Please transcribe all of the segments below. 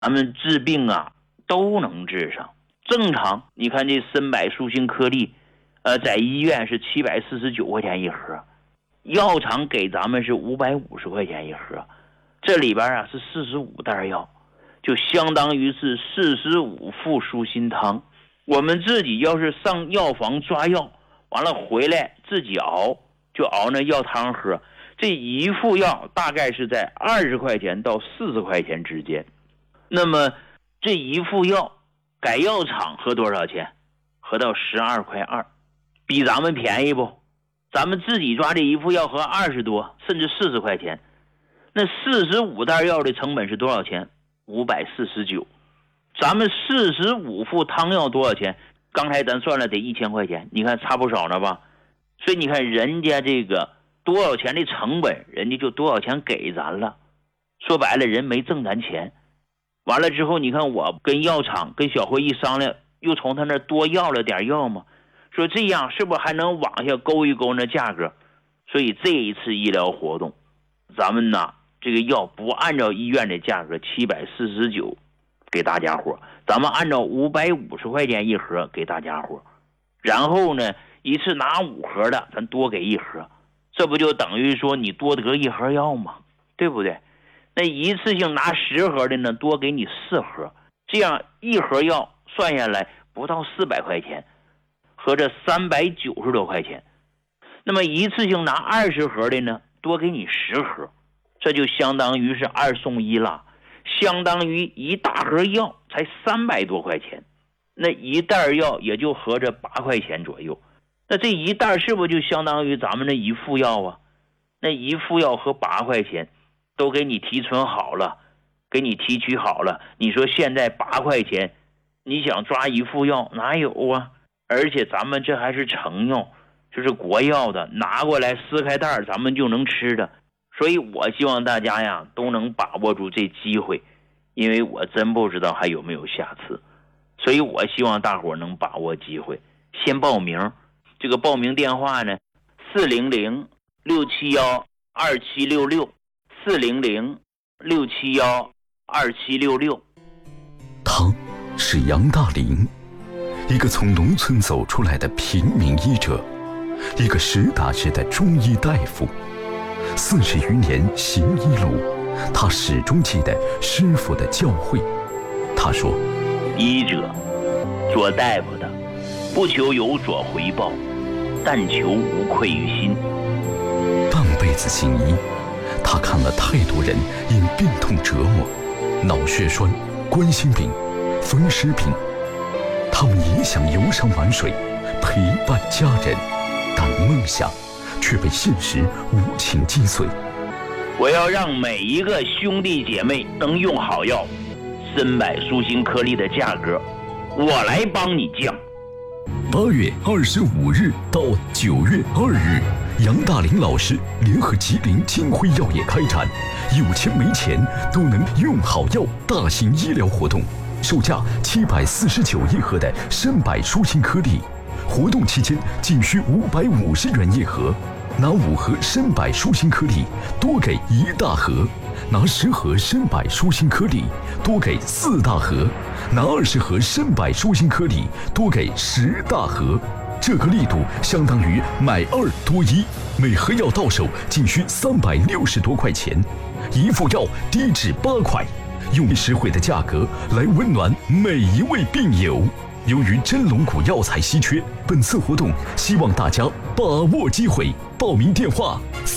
咱们治病啊都能治上。正常你看这参柏舒心颗粒在医院是749块钱一盒，药厂给咱们是550块钱一盒，这里边啊是45袋药，就相当于是45副舒心汤。我们自己要是上药房抓药，完了回来自己熬，就熬那药汤喝，这一副药大概是在20块钱到40块钱之间。那么这一副药改药厂合多少钱？合到12块2，比咱们便宜不？咱们自己抓这一副药合20多甚至40块钱。那45袋药的成本是多少钱？549。咱们45副汤药多少钱？刚才咱算了得1000块钱，你看差不少了吧？所以你看人家这个多少钱的成本，人家就多少钱给咱了。说白了，人没挣咱钱。完了之后，你看我跟药厂跟小辉一商量，又从他那多要了点药嘛，说这样是不是还能往下勾一勾那价格？所以这一次医疗活动，咱们呢这个药不按照医院的价格749给大家伙，咱们按照550块钱一盒给大家伙，然后呢一次拿5盒的咱多给1盒，这不就等于说你多得1盒药吗？对不对？那一次性拿10盒的呢，多给你4盒，这样1盒药算下来不到400块钱，合着390多块钱。那么一次性拿20盒的呢，多给你10盒，这就相当于是2送1了，相当于一大盒药才300多块钱，那一袋药也就合着8块钱左右。那这一袋是不是就相当于咱们那一副药啊？那一副药合8块钱，都给你提纯好了，给你提取好了。你说现在8块钱，你想抓一副药哪有啊？而且咱们这还是成药，就是国药的，拿过来撕开袋咱们就能吃的。所以我希望大家呀都能把握住这机会，因为我真不知道还有没有下次，所以我希望大伙能把握机会，先报名。这个报名电话呢400-671-2766，400-671-2766。 他是杨大林，一个从农村走出来的平民医者，一个实打实的中医大夫。40余年行医路，他始终记得师傅的教诲。他说： 医者，做大夫的，不求有所回报，但求无愧于心。 半辈子行医，他看了太多人因病痛折磨，脑血栓、冠心病、风湿病，他们也想游山玩水，陪伴家人，但梦想却被现实无情击碎。 我要让每一个兄弟姐妹能用好药，参柏舒心颗粒的价格，我来帮你降。 8月25日到9月2日，杨大林老师联合吉林金辉药业开展有钱没钱都能用好药大型医疗活动，售价749一盒的参柏舒心颗粒，活动期间仅需550元一盒，拿5盒参柏舒心颗粒多给1大盒，拿10盒参柏舒心颗粒多给4大盒，拿20盒参柏舒心颗粒多给10大盒。这个力度相当于买2多1，每盒药到手仅需360多块钱，一副药低至8块，用实惠的价格来温暖每一位病友。由于真龙骨药材稀缺，本次活动希望大家把握机会。报名电话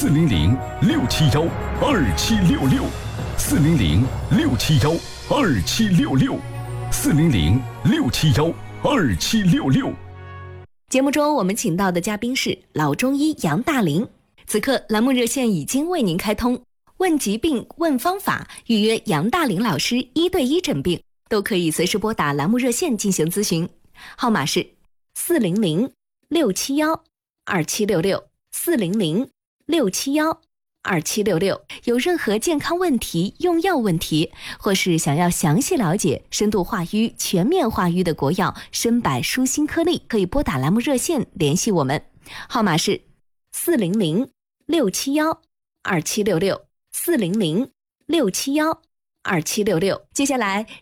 ：400-671-2766，400-671-2766，400-671-2766。 节目中我们请到的嘉宾是老中医杨大林。此刻栏目热线已经为您开通，问疾病问方法，预约杨大林老师1对1诊病，都可以随时拨打栏目热线进行咨询，号码是400-671-2766，400-671-2766。有任何健康问题、用药问题，或是想要详细了解深度化瘀、全面化瘀的国药参柏舒心颗粒，可以拨打栏目热线联系我们，号码是400-671-2766，400-671-2766。 2766。接下来